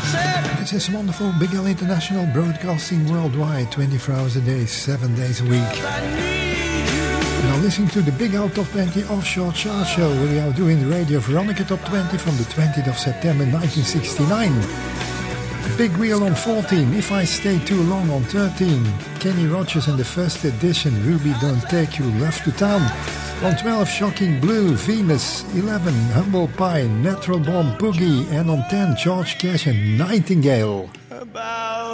This is wonderful Big L International broadcasting worldwide, 24 hours a day, 7 days a week. Now listening to the Big L Top 20 Offshore Chart Show. We are doing the Radio Veronica Top 20 from the 20th of September 1969. Big Wheel on 14, If I Stay Too Long on 13. Kenny Rogers in the first edition, Ruby Don't Take Your Love to Town. On 12, Shocking Blue, Venus. 11, Humble Pie, Natural Born Boogie. And on 10, George Cash and Nightingale. About